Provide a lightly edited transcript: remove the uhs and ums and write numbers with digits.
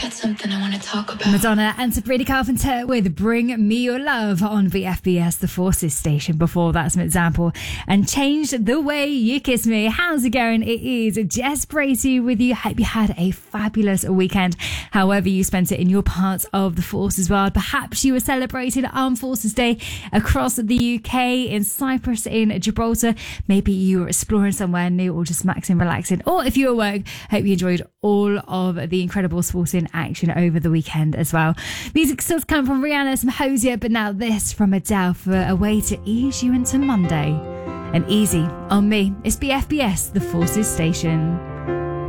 Something I want to talk about. Madonna and Sabrina Carpenter with Bring Me Your Love on VFBS, the Forces station. Before that, some example and Change the Way You Kiss Me. How's it going? It is Jess Bracey with you. Hope you had a fabulous weekend, however you spent it in your part of the Forces world. Perhaps you were celebrating Armed Forces Day across the UK, in Cyprus, in Gibraltar. Maybe you were exploring somewhere new or just maxing, relaxing. Or if you were at work, hope you enjoyed all of the incredible sporting action over the weekend as well. Music still to come from Rihanna, some Hosier, but now this from Adele for a way to ease you into Monday. And Easy on me. It's BFBS, the Forces station.